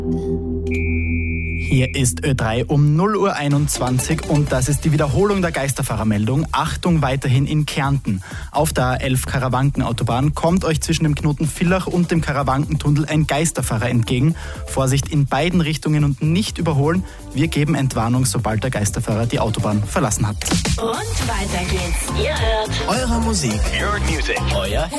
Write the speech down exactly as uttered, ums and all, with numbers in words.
Hier ist Ö drei um null Uhr einundzwanzig und das ist die Wiederholung der Geisterfahrermeldung. Achtung, weiterhin in Kärnten. Auf der A elf Karawankenautobahn kommt euch zwischen dem Knoten Villach und dem Karawankentunnel ein Geisterfahrer entgegen. Vorsicht in beiden Richtungen und nicht überholen. Wir geben Entwarnung, sobald der Geisterfahrer die Autobahn verlassen hat. Und weiter geht's. Ihr hört eure Musik. Your music. Euer